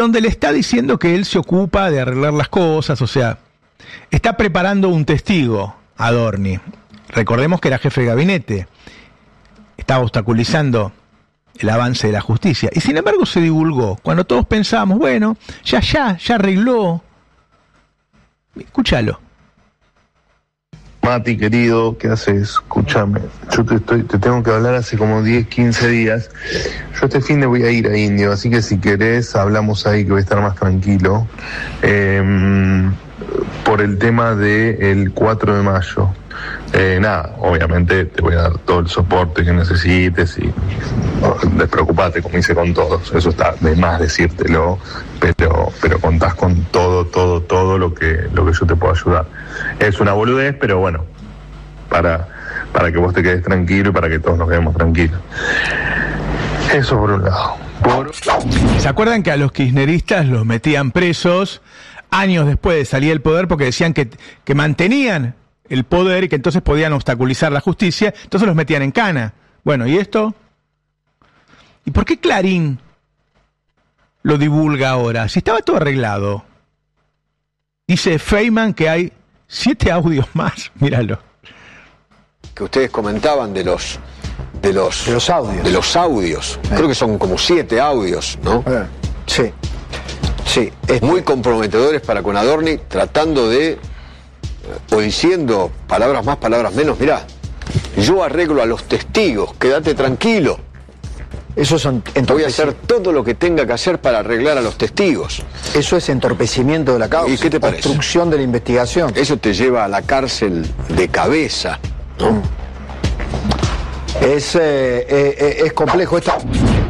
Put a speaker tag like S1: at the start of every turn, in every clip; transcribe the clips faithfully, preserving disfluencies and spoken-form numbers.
S1: donde le está diciendo que él se ocupa de arreglar las cosas, o sea, está preparando un testigo a Adorni. Recordemos que era jefe de gabinete, estaba obstaculizando el avance de la justicia, y sin embargo se divulgó, cuando todos pensábamos, bueno, ya, ya, ya arregló. Escúchalo.
S2: Mati, querido, ¿qué haces? Escúchame, yo te, estoy, te tengo que hablar hace como diez, quince días. Yo este fin de voy a ir a Indio, así que si querés hablamos ahí, que voy a estar más tranquilo. Eh, por el tema del cuatro de mayo. Eh, nada, obviamente te voy a dar todo el soporte que necesites y no, despreocupate, como hice con todos, eso está de más decírtelo, pero pero contás con todo, todo, todo lo que lo que yo te puedo ayudar. Es una boludez, pero bueno, para, para que vos te quedes tranquilo y para que todos nos quedemos tranquilos. Eso por un lado. Por...
S1: ¿Se acuerdan que a los kirchneristas los metían presos años después de salir del poder porque decían que, que mantenían el poder y que entonces podían obstaculizar la justicia, entonces los metían en cana? Bueno, ¿y esto? ¿Y por qué Clarín lo divulga ahora? Si estaba todo arreglado. Dice Feynman que hay siete audios más, míralo.
S3: Que ustedes comentaban de los de los,
S4: de los audios.
S3: De los audios. Eh. Creo que son como siete audios, ¿no?
S4: Eh. Sí. Sí.
S3: Es muy comprometedores para con Adorni, tratando de o diciendo palabras más, palabras menos, mirá, yo arreglo a los testigos, quédate tranquilo.
S4: Eso son
S3: voy a hacer todo lo que tenga que hacer para arreglar a los testigos.
S4: Eso es entorpecimiento de la causa.
S3: ¿Y qué te parece?
S4: Obstrucción de la investigación.
S3: Eso te lleva a la cárcel de cabeza, ¿no? Mm.
S4: Es, eh, eh, es complejo esto.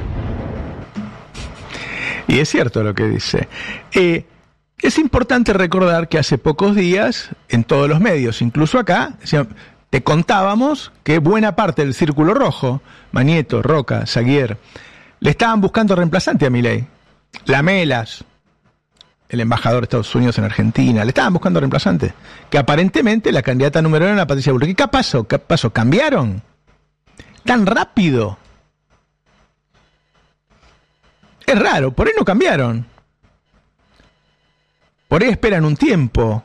S1: Y es cierto lo que dice. Eh, Es importante recordar que hace pocos días, en todos los medios, incluso acá, te contábamos que buena parte del Círculo Rojo, Manieto, Roca, Saguier, le estaban buscando reemplazante a Milei. Lamelas, el embajador de Estados Unidos en Argentina, le estaban buscando reemplazante. Que aparentemente la candidata número uno era Patricia Bullrich. ¿Qué pasó? ¿Qué pasó? ¿Cambiaron? ¿Tan rápido? Es raro, por ahí no cambiaron. Por ahí esperan un tiempo.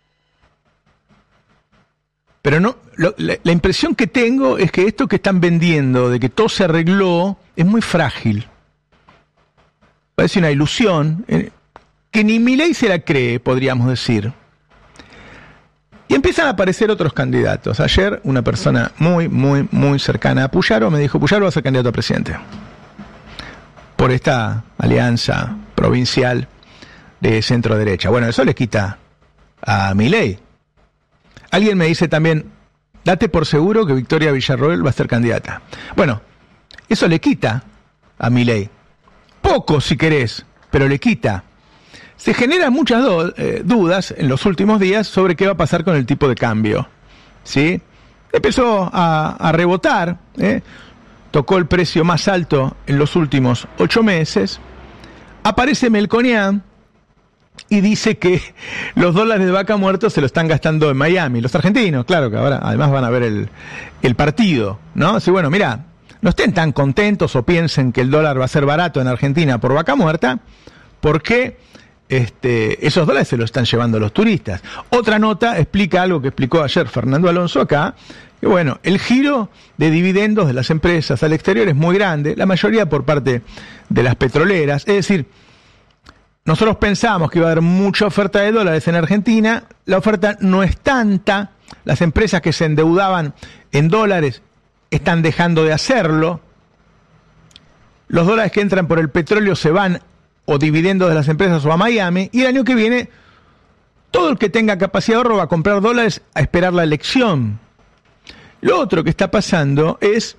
S1: Pero no, lo, la, la impresión que tengo es que esto que están vendiendo, de que todo se arregló, es muy frágil. Parece una ilusión, eh, que ni Milei se la cree, podríamos decir. Y empiezan a aparecer otros candidatos. Ayer una persona muy, muy, muy cercana a Puyaro me dijo, Puyaro va a ser candidato a presidente. Por esta alianza provincial de centro derecha. Bueno, eso le quita a Milei. Alguien me dice también, date por seguro que Victoria Villarroel va a ser candidata. Bueno, eso le quita a Milei. Poco si querés, pero le quita. Se generan muchas do- eh, dudas en los últimos días sobre qué va a pasar con el tipo de cambio. ¿Sí? Empezó a, a rebotar, ¿eh? Tocó el precio más alto en los últimos ocho meses. Aparece Melconian y dice que los dólares de Vaca Muerta se lo están gastando en Miami. Los argentinos, claro, que ahora además van a ver el, el partido, ¿no? Así, bueno, mira, no estén tan contentos o piensen que el dólar va a ser barato en Argentina por Vaca Muerta, porque este, esos dólares se los están llevando los turistas. Otra nota explica algo que explicó ayer Fernando Alonso acá, que bueno, el giro de dividendos de las empresas al exterior es muy grande, la mayoría por parte de las petroleras, es decir, nosotros pensamos que iba a haber mucha oferta de dólares en Argentina, la oferta no es tanta, las empresas que se endeudaban en dólares están dejando de hacerlo, los dólares que entran por el petróleo se van o dividendos de las empresas o a Miami, y el año que viene todo el que tenga capacidad de ahorro va a comprar dólares a esperar la elección. Lo otro que está pasando es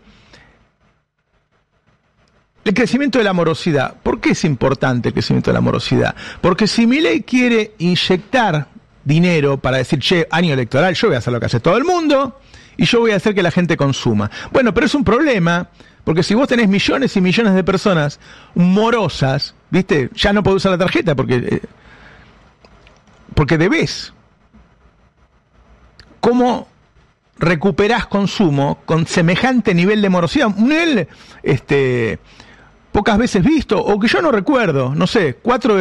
S1: el crecimiento de la morosidad. ¿Por qué es importante el crecimiento de la morosidad? Porque si Milei quiere inyectar dinero para decir, che, año electoral, yo voy a hacer lo que hace todo el mundo y yo voy a hacer que la gente consuma. Bueno, pero es un problema, porque si vos tenés millones y millones de personas morosas, ¿viste? Ya no podés usar la tarjeta porque, eh, porque debés. ¿Cómo recuperás consumo con semejante nivel de morosidad? Un nivel este, pocas veces visto, o que yo no recuerdo, no sé, cuatro